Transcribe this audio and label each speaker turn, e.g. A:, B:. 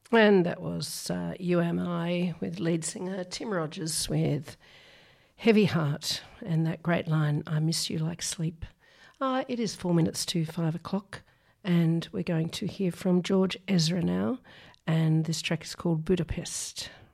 A: And that was You Am I with lead singer Tim Rogers with Heavy Heart and that great line, I miss you like sleep. It is 4 minutes to 5 o'clock and we're going to hear from George Ezra now, and this track is called Budapest.